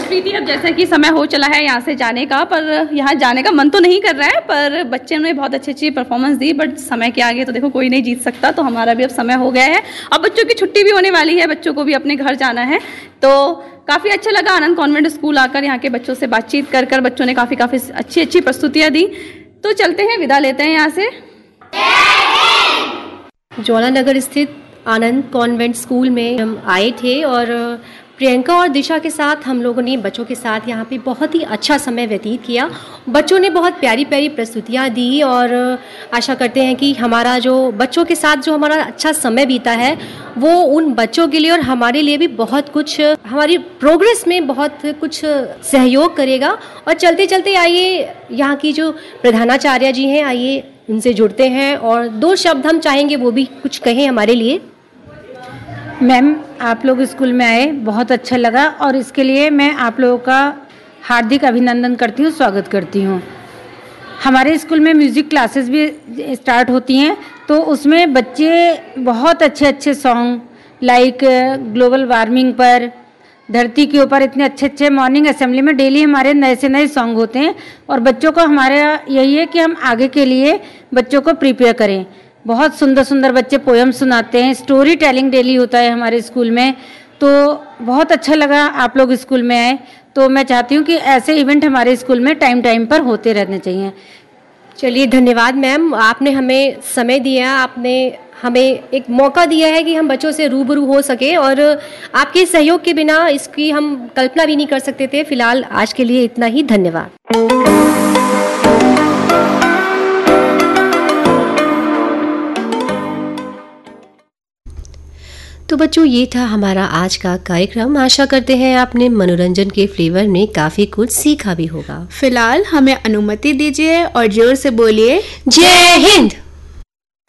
प्रीति, अब जैसा कि समय हो चला है यहाँ से जाने का, पर यहाँ जाने का मन तो नहीं कर रहा है, पर बच्चे ने बहुत अच्छी परफॉर्मेंस दी, बट समय के आगे तो देखो कोई नहीं जीत सकता, तो हमारा भी अब समय हो गया है। अब बच्चों की छुट्टी भी होने वाली है, बच्चों को भी अपने घर जाना है। तो काफ़ी अच्छा लगा आनंद कॉन्वेंट स्कूल आकर, यहाँ के बच्चों से बातचीत कर बच्चों ने काफ़ी अच्छी प्रस्तुतियाँ दी। तो चलते हैं, विदा लेते हैं यहाँ से। ज्वाला नगर स्थित आनंद कॉन्वेंट स्कूल में हम आए थे और प्रियंका और दिशा के साथ हम लोगों ने बच्चों के साथ यहाँ पे बहुत ही अच्छा समय व्यतीत किया। बच्चों ने बहुत प्यारी प्यारी प्रस्तुतियाँ दी और आशा करते हैं कि हमारा जो बच्चों के साथ जो हमारा अच्छा समय बीता है वो उन बच्चों के लिए और हमारे लिए भी बहुत कुछ, हमारी प्रोग्रेस में बहुत कुछ सहयोग करेगा। और चलते चलते आइए यहाँ की जो प्रधानाचार्य जी हैं, आइए उनसे जुड़ते हैं और 2 शब्द हम चाहेंगे वो भी कुछ कहें हमारे लिए। मैम, आप लोग स्कूल में आए, बहुत अच्छा लगा और इसके लिए मैं आप लोगों का हार्दिक अभिनंदन करती हूँ, स्वागत करती हूँ। हमारे स्कूल में म्यूज़िक क्लासेस भी स्टार्ट होती हैं, तो उसमें बच्चे बहुत अच्छे सॉन्ग लाइक ग्लोबल वार्मिंग पर, धरती के ऊपर, इतने अच्छे मॉर्निंग असेंबली में डेली हमारे नए से नए सॉन्ग होते हैं और बच्चों को हमारा यही है कि हम आगे के लिए बच्चों को प्रिपेयर करें। बहुत सुंदर बच्चे पोयम सुनाते हैं, स्टोरी टेलिंग डेली होता है हमारे स्कूल में। तो बहुत अच्छा लगा आप लोग स्कूल में आए, तो मैं चाहती हूँ कि ऐसे इवेंट हमारे स्कूल में टाइम पर होते रहने चाहिए। चलिए, धन्यवाद मैम, आपने हमें समय दिया, आपने हमें एक मौका दिया है कि हम बच्चों से रूबरू हो सके और आपके सहयोग के बिना इसकी हम कल्पना भी नहीं कर सकते थे। फिलहाल आज के लिए इतना ही, धन्यवाद। तो बच्चों, ये था हमारा आज का कार्यक्रम। आशा करते हैं आपने मनोरंजन के फ्लेवर में काफी कुछ सीखा भी होगा। फिलहाल हमें अनुमति दीजिए और जोर से बोलिए, जय हिंद।